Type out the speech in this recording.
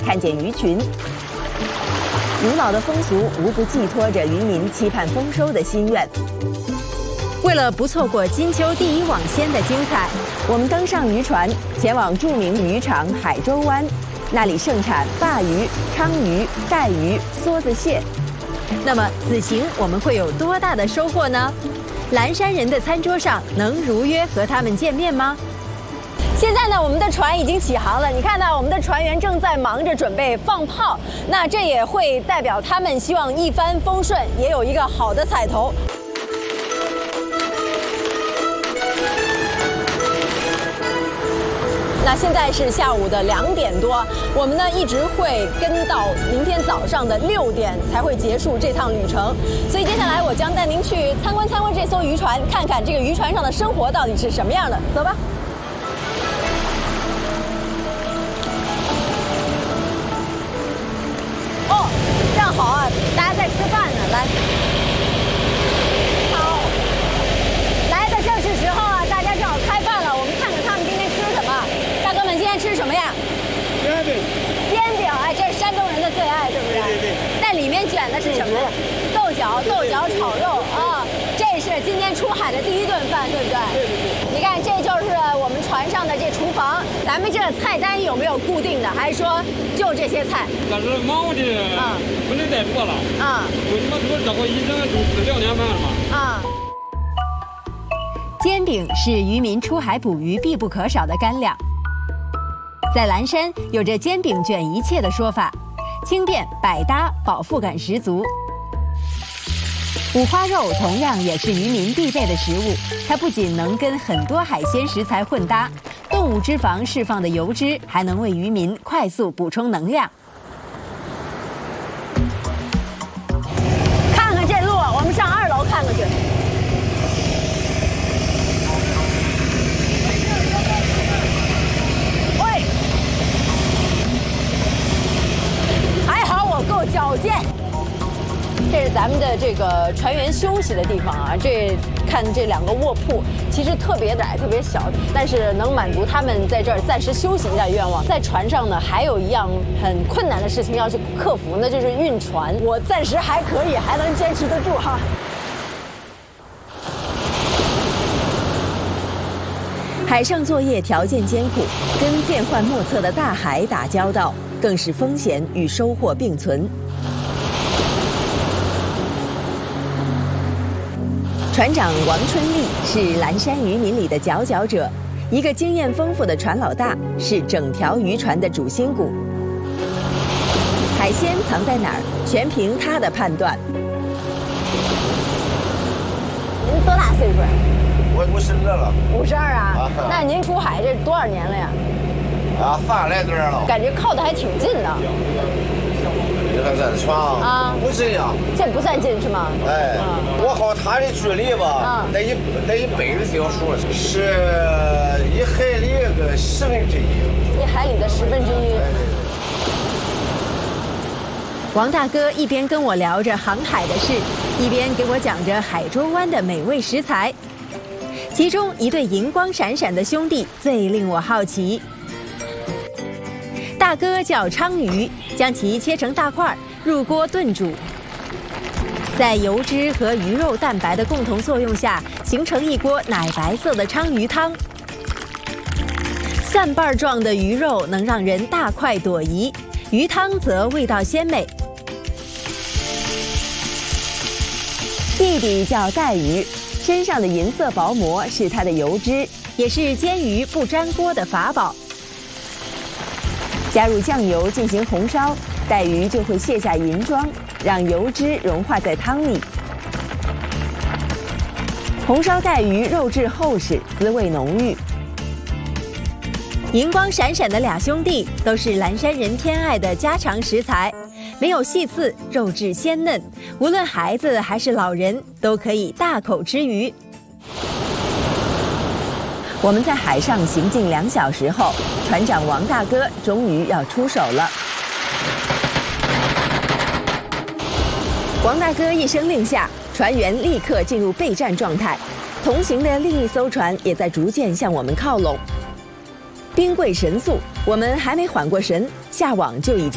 看见鱼群。古老的风俗无不寄托着渔民期盼丰收的心愿。为了不错过金秋第一网鲜的精彩，我们登上渔船，前往著名渔场海州湾，那里盛产鲅鱼、鲳鱼、带鱼、梭子蟹。那么此行我们会有多大的收获呢？蓝山人的餐桌上能如约和他们见面吗？现在呢，我们的船已经起航了。你看到我们的船员正在忙着准备放炮，那这也会代表他们希望一帆风顺，也有一个好的彩头。那现在是下午的2点多，我们呢一直会跟到明天早上的6点才会结束这趟旅程。所以接下来我将带您去参观这艘渔船，看看这个渔船上的生活到底是什么样的。走吧。哦，正好啊，大家在吃饭呢，来。好，来的正是时候啊，大家正好开饭了，我们看看他们今天吃什么。大哥们今天吃什么呀？ 煎饼。 煎饼，哎，这是山东人的最爱，是不是？ 对。 那里面卷的是什么？豆角炒肉啊，这是今天出海的第1顿饭，对不对？ 对。 你看，这就是我们船上的这厨房。咱们这个菜单有没有固定的？还是说就这些菜？ 但是忙的不能再做了啊！为什么说这个一整就是2年半了嘛？啊。 煎饼是渔民出海捕鱼必不可少的干粮。在蓝山有着煎饼卷一切的说法，轻便百搭，饱腹感十足。五花肉同样也是渔民必备的食物，它不仅能跟很多海鲜食材混搭，动物脂肪释放的油脂还能为渔民快速补充能量。看看这路，我们上2楼看看去。喂，还好我够矫健。这是咱们的这个船员休息的地方啊，看这2个卧铺，其实特别窄、特别小，但是能满足他们在这儿暂时休息一下的愿望。在船上呢，还有一样很困难的事情要去克服，那就是运船。我暂时还可以，还能坚持得住哈。海上作业条件艰苦，跟变幻莫测的大海打交道，更是风险与收获并存。船长王春丽是蓝山渔民里的佼佼者，一个经验丰富的船老大，是整条渔船的主心骨。海鲜藏在哪儿，全凭他的判断。您多大岁数呀？ 我52了。 52啊？那您出海这多少年了呀？ 啊，3来多了。 感觉靠得还挺近的。 你看这船啊，不近呀。 这不算近是吗？ 哎，我和他的距离吧，得100的条数了，是1海里个1/10。 1海里的1/10。王大哥一边跟我聊着航海的事，一边给我讲着海州湾的美味食材。其中一对银光闪闪的兄弟最令我好奇。大哥叫鲳鱼，将其切成大块，入锅炖煮，在油脂和鱼肉蛋白的共同作用下，形成一锅奶白色的鲳鱼汤。蒜瓣状的鱼肉能让人大快朵颐，鱼汤则味道鲜美。弟弟叫带鱼，身上的银色薄膜是它的油脂，也是煎鱼不粘锅的法宝。加入酱油进行红烧，带鱼就会卸下银装，让油脂融化在汤里。红烧带鱼肉质厚实，滋味浓郁。银光闪闪的2兄弟都是蓝山人偏爱的家常食材，没有细刺，肉质鲜嫩，无论孩子还是老人都可以大口吃鱼。我们在海上行进2小时后，船长王大哥终于要出手了。王大哥一声令下，船员立刻进入备战状态，同行的另一艘船也在逐渐向我们靠拢。兵贵神速，我们还没缓过神，下网就已经